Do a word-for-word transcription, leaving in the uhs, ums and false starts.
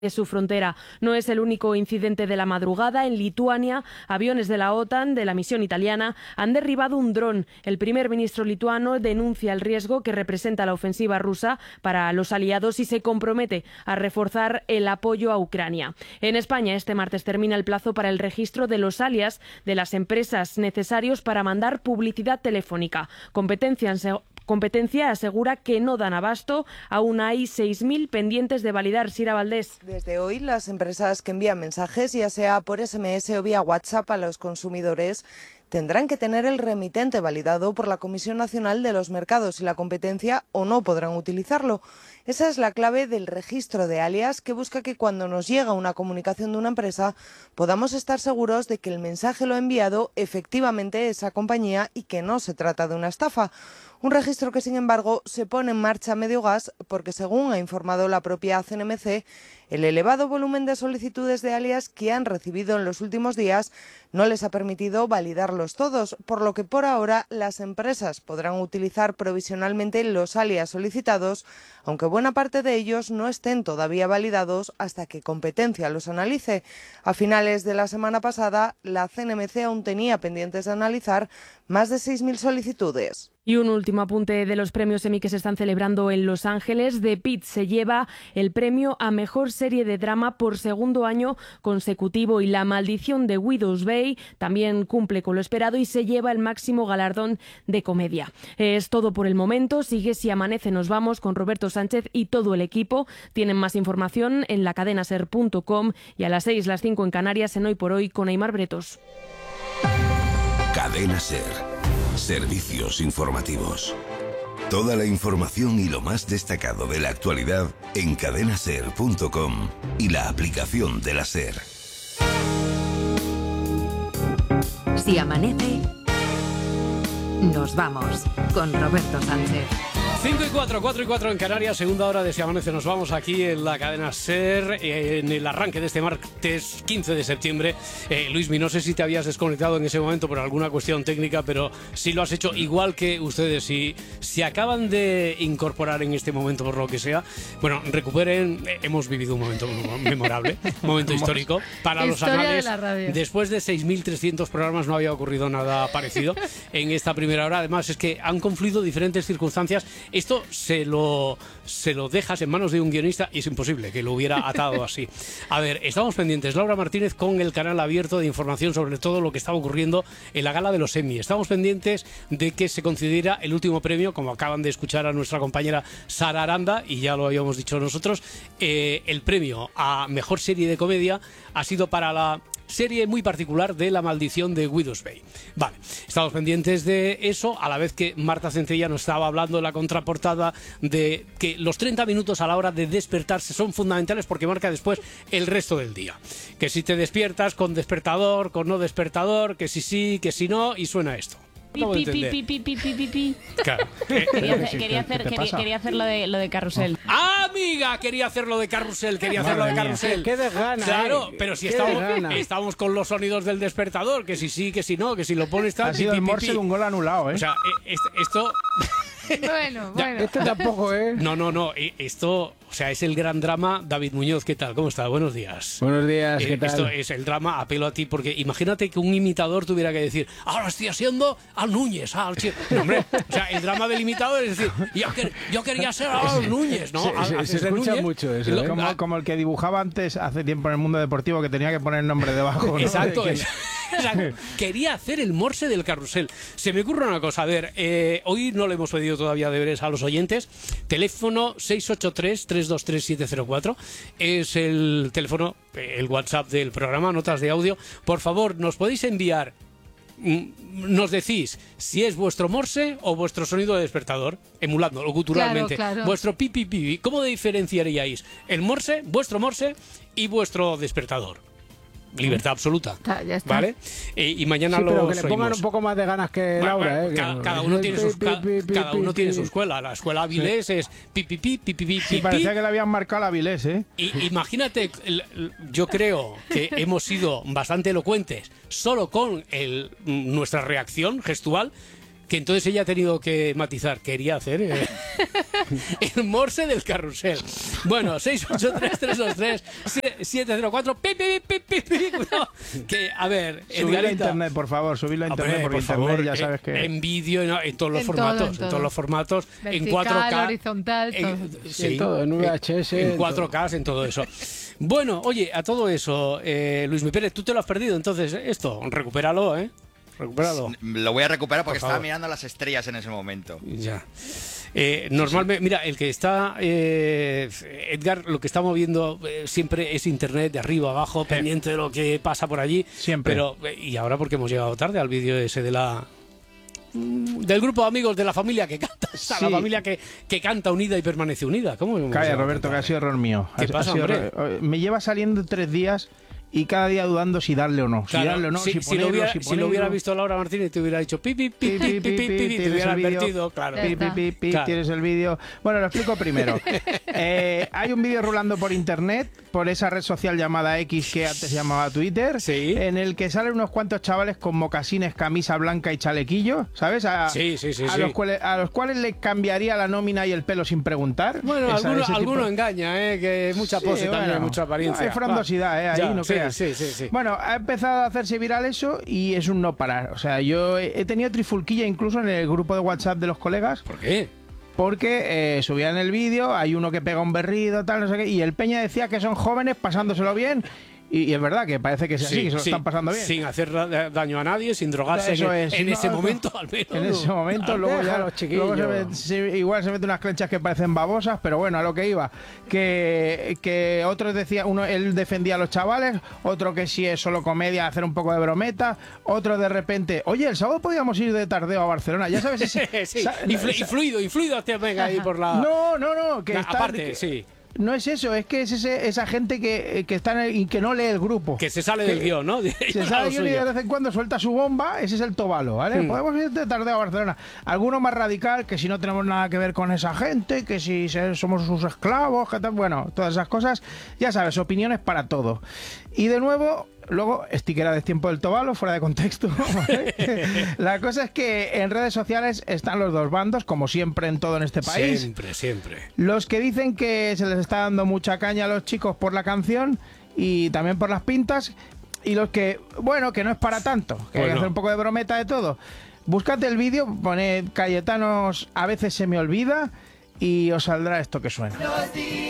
de su frontera. No es el único incidente de la madrugada. En Lituania, aviones de la OTAN, de la misión italiana, han derribado un dron. El primer ministro lituano denuncia el riesgo que representa la ofensiva rusa para los aliados y se compromete a reforzar el apoyo a Ucrania. En España, este martes termina el plazo para el registro de los alias de las empresas necesarios para mandar publicidad telefónica. Competencia en Competencia asegura que no dan abasto. Aún hay seis mil pendientes de validar. Sira Valdés. Desde hoy, las empresas que envían mensajes, ya sea por ese eme ese o vía WhatsApp a los consumidores, tendrán que tener el remitente validado por la Comisión Nacional de los Mercados y la Competencia o no podrán utilizarlo. Esa es la clave del registro de alias, que busca que cuando nos llega una comunicación de una empresa podamos estar seguros de que el mensaje lo ha enviado efectivamente esa compañía y que no se trata de una estafa. Un registro que, sin embargo, se pone en marcha a medio gas porque, según ha informado la propia ce ene eme ce, el elevado volumen de solicitudes de alias que han recibido en los últimos días no les ha permitido validarlos todos, por lo que por ahora las empresas podrán utilizar provisionalmente los alias solicitados, aunque buena parte de ellos no estén todavía validados hasta que Competencia los analice. A finales de la semana pasada, la ce ene eme ce aún tenía pendientes de analizar más de seis mil solicitudes. Y un último apunte de los premios Emmy que se están celebrando en Los Ángeles. The Pitt se lleva el premio a Mejor Serie de Drama por segundo año consecutivo y La Maldición de Widow's Bay también cumple con lo esperado y se lleva el máximo galardón de comedia. Es todo por el momento. Sigue Si Amanece Nos Vamos con Roberto Sánchez y todo el equipo. Tienen más información en la cadena ser punto com y a las seis, las cinco en Canarias en Hoy por Hoy con Aimar Bretos. Cadena Ser. Servicios informativos. Toda la información y lo más destacado de la actualidad en cadena ser punto com y la aplicación de la SER. Si amanece, nos vamos con Roberto Sánchez. cinco y cuatro, cuatro y cuatro en Canarias, segunda hora de Si Amanece Nos Vamos aquí en la cadena SER, eh, en el arranque de este martes quince de septiembre. Eh, Luismi, no sé si te habías desconectado en ese momento por alguna cuestión técnica, pero sí lo has hecho igual que ustedes. Si se acaban de incorporar en este momento por lo que sea, bueno, recuperen, eh, hemos vivido un momento memorable, un momento histórico para los anales. De Después de seis mil trescientos programas no había ocurrido nada parecido en esta primera hora. Además es que han confluido diferentes circunstancias. Esto se lo, se lo dejas en manos de un guionista y es imposible que lo hubiera atado así. A ver, estamos pendientes, Laura Martínez, con el canal abierto de información sobre todo lo que estaba ocurriendo en la gala de los Emmy. Estamos pendientes de que se concediera el último premio, como acaban de escuchar a nuestra compañera Sara Aranda, y ya lo habíamos dicho nosotros, eh, el premio a Mejor Serie de Comedia ha sido para la serie muy particular de La Maldición de Widow's Bay. Vale, estamos pendientes de eso, a la vez que Marta Centella nos estaba hablando en la contraportada de que los treinta minutos a la hora de despertarse son fundamentales porque marca después el resto del día. Que si te despiertas con despertador, con no despertador, que si sí, que si no, y suena esto. Pi, pi, pi, pi, pi, pi, pi, pi. Claro. Quería hacer, quería hacer, quería, quería hacer lo de lo de Carrusel. ¡Ah, amiga! Quería hacer lo de Carrusel, quería hacer lo de Carrusel. Qué desgana, Claro, eh. pero si Qué estamos, desgana. estamos con los sonidos del despertador, que si sí, que si no, que si lo pones tal. Ha sido pi, el pi, morse pi. de un gol anulado, ¿eh? O sea, eh, esto... esto Bueno, bueno. Este tampoco, ¿eh? No, no, no. eh, Esto, o sea, es el gran drama. David Muñoz, ¿qué tal? ¿Cómo está? Buenos días. Buenos días, Eh, ¿qué tal? Esto es el drama, apelo a ti, porque imagínate que un imitador tuviera que decir, ahora estoy haciendo al Núñez, al Chi-". No, hombre, o sea, el drama del imitador es decir, yo, quer- yo quería ser al Núñez, ¿no? Se, Al- se- haces se de escucha Núñez, mucho eso, y lo- ¿eh? como, ah, como el que dibujaba antes, hace tiempo en el mundo deportivo, que tenía que poner el nombre debajo, ¿no? Exacto, De es- quién- exacto. Quería hacer el morse del carrusel. Se me ocurre una cosa, a ver, eh, hoy no le hemos pedido todavía deberes a los oyentes. Teléfono seis ocho tres, tres dos tres, siete cero cuatro es el teléfono, eh, el WhatsApp del programa, notas de audio. Por favor, nos podéis enviar, mm, nos decís si es vuestro morse o vuestro sonido de despertador, emulando guturalmente. Claro, claro. Vuestro pi, pi, pi, pi. ¿Cómo diferenciaríais el morse, vuestro morse y vuestro despertador? Libertad absoluta. Está, ya está. ¿Vale? Eh, y mañana Sí, pero lo que le pongan un poco más de ganas que Laura, ¿eh? cada, Que- cada uno tiene sus, pi, ca- pi, pi, cada pi, uno tiene pi. su escuela. La escuela Avilés es pi, pi, pi, pi, pi, pi, Sí, pi, parecía pi. que le habían marcado la Vilés, ¿eh? Y imagínate, el- el- yo creo que hemos sido bastante elocuentes solo con el, nuestra reacción gestual. que entonces ella ha tenido que matizar, quería hacer eh, el morse del carrusel. Bueno, seis ocho tres, tres dos tres, siete cero cuatro, pi, pi, pi, pi, pi, cuidado. Que, a ver, subirlo a internet, por favor, subirlo a internet, hombre, porque por internet favor, ya sabes en, que... en vídeo, en, en todos los En formatos, todo, en todo. en todos los formatos, Vertical, en cuatro K, horizontal, todo. en, sí, en todo, en V H S, en en cuatro K, en todo eso. Bueno, oye, a todo eso, eh, Luis Mi Pérez, tú te lo has perdido, entonces esto, recupéralo, ¿eh? Recupéralo. Lo voy a recuperar porque Por estaba favor. mirando las estrellas en ese momento. Ya. Eh, normalmente, mira, el que está, eh, Edgar, lo que está moviendo eh, siempre es internet de arriba abajo, pendiente de lo que pasa por allí. Siempre. Pero, eh, y ahora porque hemos llegado tarde al vídeo ese de la... del grupo de amigos de la familia que canta, o sea, Sí. la familia que, que canta unida y permanece unida. ¿Cómo hemos Calla, llegado Roberto, tan que ha tarde? sido error mío. ¿Qué Ha- pasa, ha sido hombre? error- Me lleva saliendo tres días y cada día dudando si darle o no. Si Claro, darle o no, si, si, si lo ponerlo, hubiera, si si lo hubiera ponerlo. visto Laura Martínez te hubiera dicho pi, pi, pi, Pi, pi, pi, pi, pi, pi, te tienes hubiera el vídeo. advertido, claro. Ya Pi, está. pi, pi, pi, Claro. tienes el vídeo. Bueno, lo explico primero. Eh, hay un vídeo rulando por internet, por esa red social llamada X que antes se llamaba Twitter, Sí. en el que salen unos cuantos chavales con mocasines, camisa blanca y chalequillo, ¿sabes? A, Sí, sí, sí, a, sí. Los cuales, a los cuales le cambiaría la nómina y el pelo sin preguntar. Bueno, Esa- alguno, ese tipo- alguno engaña, ¿eh? Que mucha Sí, pose también, bueno, mucha apariencia. Hay frondosidad, ¿eh? Ahí Ya, no sí, creas. sí, sí, sí. Bueno, ha empezado a hacerse viral eso y es un no parar. O sea, yo he he tenido trifulquilla incluso en el grupo de WhatsApp de los colegas ¿Por qué? porque eh, subían el vídeo, hay uno que pega un berrido, tal, no sé qué, y el Peña decía que son jóvenes pasándoselo bien. Y, y es verdad que parece que es así, que se lo sí, están pasando bien. Sin hacer da- daño a nadie, sin drogarse Eso en, es, en no, ese no. momento, al menos. En ese momento, luego ya Déjalo, luego se chiquillo. met- se- igual se mete unas clenchas que parecen babosas, pero bueno, a lo que iba. Que, que otros decía, uno él defendía a los chavales, otro que si es solo comedia, hacer un poco de brometa, otro de repente, oye, el sábado podíamos ir de tardeo a Barcelona, ya sabes ese. sí, sa- influ- esa- influido, influido te venga ahí por la... No, no, no, que Na- está, aparte, que- sí. No es eso, es que es ese, esa gente que, que está en el- y que no lee el grupo. Que se sale del Que- guión, ¿no? Se sale el guión y de vez en cuando suelta su bomba, ese es el tobalo, ¿vale? Mm. Podemos ir de tardeo a Barcelona. Alguno más radical, que si no tenemos nada que ver con esa gente, que si se- somos sus esclavos, que tal, bueno, todas esas cosas, ya sabes, opiniones para todo. Y de nuevo, luego, stickera de tiempo del tobalo, fuera de contexto. ¿vale? La cosa es que en redes sociales están los dos bandos, como siempre en todo en este país. Siempre, siempre. Los que dicen que se les está dando mucha caña a los chicos por la canción y también por las pintas, y los que, bueno, que no es para tanto, que hay que Bueno. hacer un poco de brometa de todo. Buscad el vídeo, poned Cayetanos, a veces se me olvida, y os saldrá esto que suena.